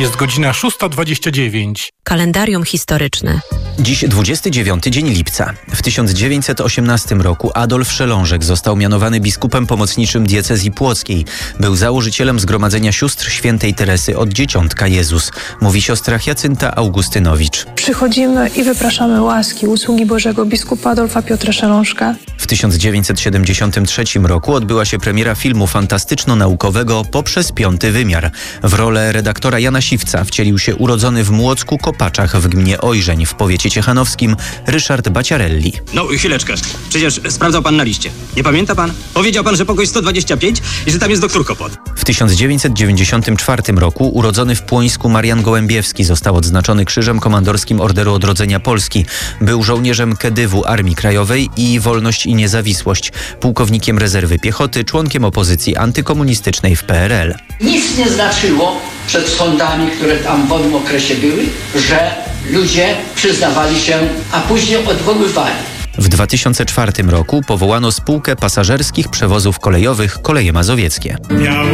Jest godzina 6:29. Kalendarium historyczne. Dziś 29 dzień lipca. W 1918 roku Adolf Szelążek został mianowany biskupem pomocniczym diecezji płockiej. Był założycielem Zgromadzenia Sióstr Świętej Teresy od Dzieciątka Jezus, mówi siostra Jacynta Augustynowicz. Przychodzimy i wypraszamy łaski, usługi Bożego biskupa Adolfa Piotra Szelążka. W 1973 roku odbyła się premiera filmu fantastyczno-naukowego Poprzez piąty wymiar. W rolę redaktora Jana Siwca wcielił się urodzony w Młocku Kopaczach w gminie Ojrzeń w powiecie ciechanowskim Ryszard Baciarelli. No, chwileczkę. Przecież sprawdzał pan na liście. Nie pamięta pan? Powiedział pan, że pokój 125 i że tam jest doktor Kopot. W 1994 roku urodzony w Płońsku Marian Gołębiewski został odznaczony Krzyżem Komandorskim Orderu Odrodzenia Polski. Był żołnierzem Kedywu Armii Krajowej i Wolność i Niezawisłość, pułkownikiem rezerwy piechoty, członkiem opozycji antykomunistycznej w PRL. Nic nie znaczyło przed sądami, które tam w owym okresie były, że ludzie przyznawali się, a później odwoływali. W 2004 roku powołano spółkę pasażerskich przewozów kolejowych Koleje Mazowieckie.